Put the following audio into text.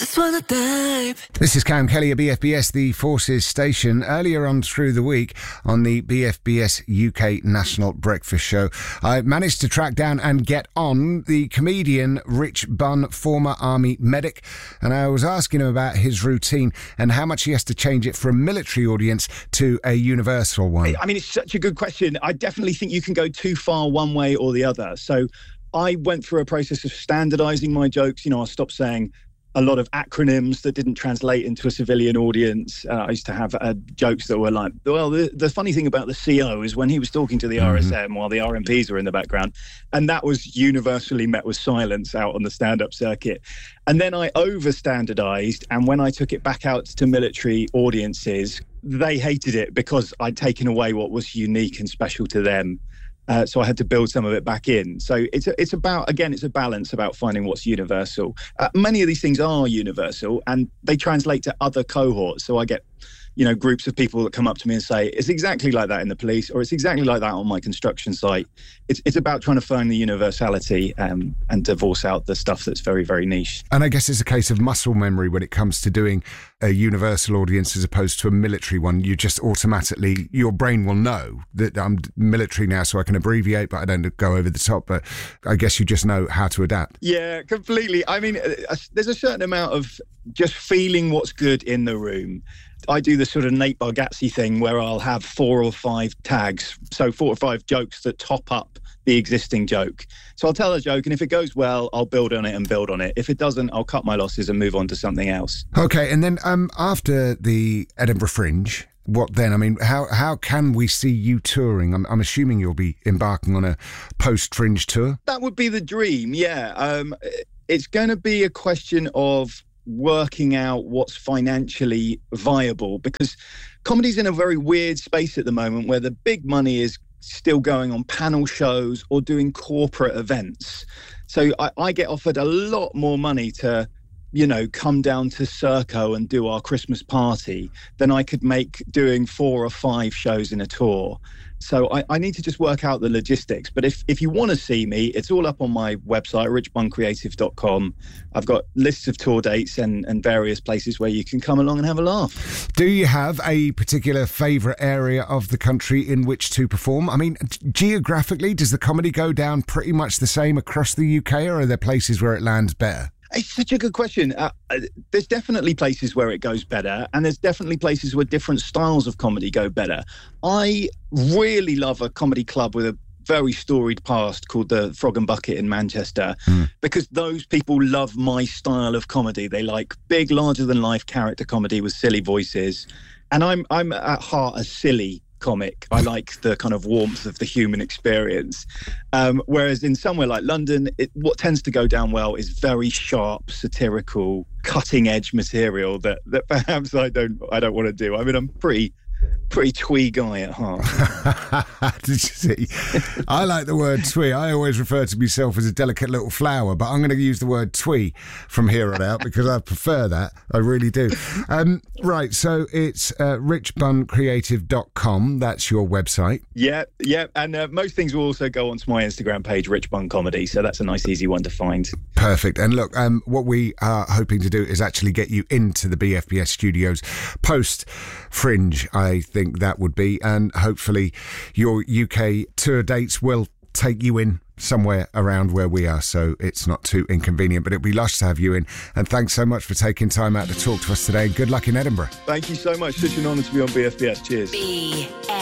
just wanna dive. This is Cam Kelly at BFBS, the Forces station. Earlier on through the week on the BFBS UK National Breakfast Show, I managed to track down and get on the comedian Rich Bunn, former Army medic, and I was asking him about his routine and how much he has to change it from a military audience to a universal one. I mean, it's such a good question. I definitely think you can go too far one way or the other. So I went through a process of standardizing my jokes. I stopped saying a lot of acronyms that didn't translate into a civilian audience. I used to have jokes that were like, well, the funny thing about the CO is when he was talking to the RSM while the RMPs were in the background, and that was universally met with silence out on the stand-up circuit. And then I over-standardized, and when I took it back out to military audiences, they hated it because I'd taken away what was unique and special to them. So I had to build some of it back in. So it's about, again, it's a balance about finding what's universal. Many of these things are universal and they translate to other cohorts. So I get, groups of people that come up to me and say, it's exactly like that in the police, or it's exactly like that on my construction site. It's about trying to find the universality and divorce out the stuff that's very, very niche. And I guess it's a case of muscle memory when it comes to doing a universal audience as opposed to a military one. You just automatically, your brain will know that I'm military now, so I can abbreviate, but I don't go over the top. But I guess you just know how to adapt. Yeah, completely. I mean, there's a certain amount of just feeling what's good in the room. I do the sort of Nate Bargatze thing where I'll have 4 or 5 tags, so 4 or 5 jokes that top up the existing joke. So I'll tell a joke, and if it goes well, I'll build on it. If it doesn't, I'll cut my losses and move on to something else. Okay, and then after the Edinburgh Fringe, what then? I mean, how can we see you touring? I'm assuming you'll be embarking on a post-Fringe tour? That would be the dream, yeah. It's going to be a question of working out what's financially viable, because comedy's in a very weird space at the moment where the big money is still going on panel shows or doing corporate events. So I get offered a lot more money to, come down to Serco and do our Christmas party than I could make doing 4 or 5 shows in a tour. So I need to just work out the logistics. But if you want to see me, it's all up on my website, richbuncreative.com. I've got lists of tour dates and various places where you can come along and have a laugh. Do you have a particular favourite area of the country in which to perform? I mean, geographically, does the comedy go down pretty much the same across the UK, or are there places where it lands better? It's such a good question. There's definitely places where it goes better, and there's definitely places where different styles of comedy go better. I really love a comedy club with a very storied past called the Frog and Bucket in Manchester, because those people love my style of comedy. They like big, larger-than-life character comedy with silly voices, and I'm at heart a silly comic. I like the kind of warmth of the human experience. Whereas in somewhere like London, what tends to go down well is very sharp, satirical, cutting-edge material that perhaps I don't want to do. I mean, I'm pretty twee guy at heart. Did you see? I like the word twee. I always refer to myself as a delicate little flower, but I'm going to use the word twee from here on out because I prefer that. I really do. Right, so it's richbuncreative.com. That's your website. Yeah. And most things will also go onto my Instagram page, Rich Bunn Comedy. So that's a nice, easy one to find. Perfect. And look, what we are hoping to do is actually get you into the BFBS studios post-Fringe, I think that would be, and hopefully your UK tour dates will take you in somewhere around where we are, so it's not too inconvenient, but it'd be lush to have you in. And thanks so much for taking time out to talk to us today. Good luck in Edinburgh. Thank you so much. Such an honour to be on BFBS. Cheers.